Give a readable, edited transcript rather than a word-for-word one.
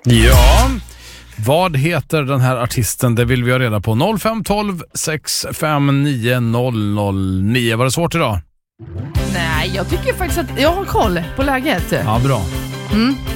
Ja, vad heter den här artisten? Det vill vi ha reda på. 0512 659 009. Var det svårt idag? Nej, jag tycker faktiskt att jag har koll på läget. Ja, bra.